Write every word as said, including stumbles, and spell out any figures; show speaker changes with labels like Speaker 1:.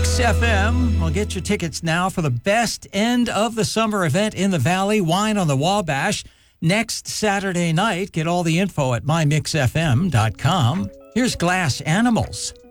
Speaker 1: Mix F M will get your tickets now for the best end of the summer event in the Valley, Wine on the Wabash, next Saturday night. Get all the info at my mix f m dot com. Here's Glass Animals.